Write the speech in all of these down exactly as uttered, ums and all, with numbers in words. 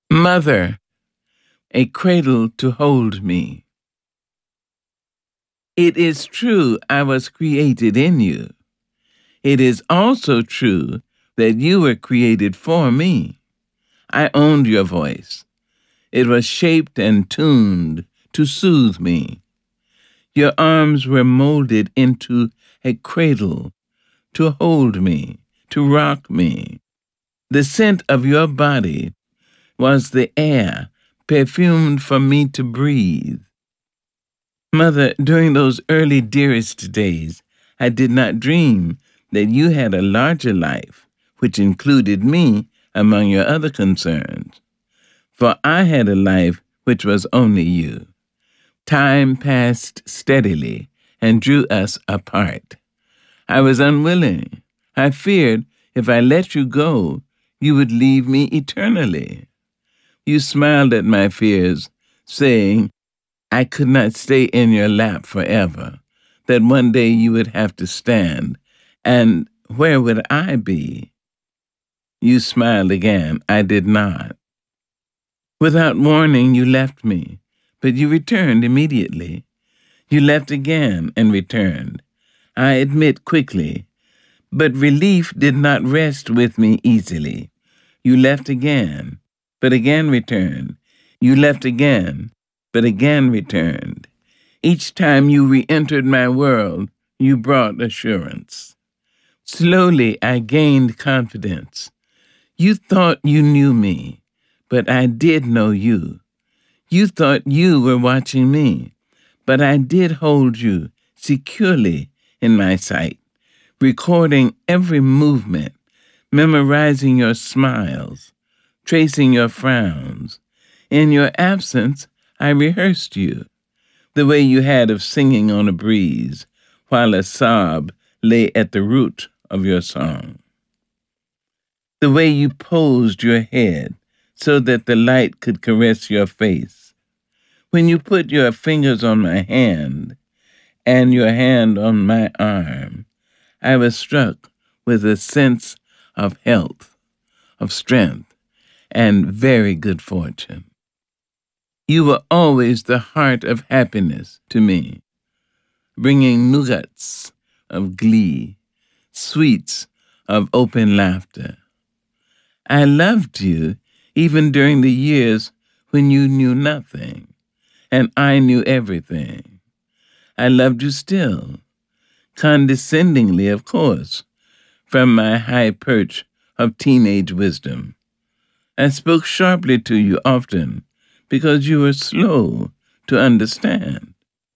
Mother, a cradle to hold me. It is true I was created in you. It is also true that you were created for me. I owned your voice. It was shaped and tuned to soothe me. Your arms were molded into a cradle to hold me, to rock me. The scent of your body was the air perfumed for me to breathe. Mother, during those early dearest days, I did not dream that you had a larger life, which included me among your other concerns. For I had a life which was only you. Time passed steadily and drew us apart. I was unwilling. I feared if I let you go, you would leave me eternally. You smiled at my fears, saying I could not stay in your lap forever, that one day you would have to stand, and where would I be? You smiled again. I did not. Without warning, you left me, but you returned immediately. You left again and returned. I admit quickly, but relief did not rest with me easily. You left again, but again returned. You left again, but again returned. Each time you re-entered my world, you brought assurance. Slowly, I gained confidence. You thought you knew me, but I did know you. You thought you were watching me, but I did hold you securely in my sight, recording every movement, memorizing your smiles, tracing your frowns. In your absence, I rehearsed you, the way you had of singing on a breeze, while a sob lay at the root of your song. The way you posed your head so that the light could caress your face. When you put your fingers on my hand and your hand on my arm, I was struck with a sense of health, of strength, and very good fortune. You were always the heart of happiness to me, bringing nougats of glee, sweets of open laughter. I loved you even during the years when you knew nothing, and I knew everything. I loved you still, condescendingly, of course, from my high perch of teenage wisdom. I spoke sharply to you often because you were slow to understand.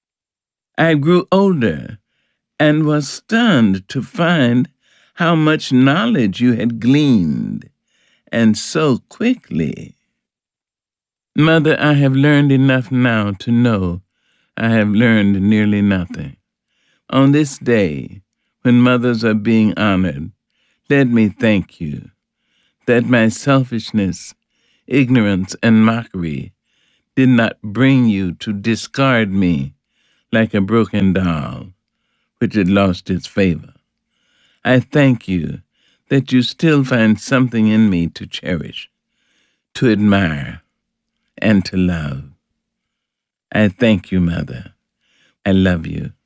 I grew older and was stunned to find how much knowledge you had gleaned, and so quickly. Mother, I have learned enough now to know I have learned nearly nothing. On this day, when mothers are being honored, let me thank you that my selfishness, ignorance, and mockery did not bring you to discard me like a broken doll, which had lost its favor. I thank you that you still find something in me to cherish, to admire, and to love. I thank you, Mother. I love you.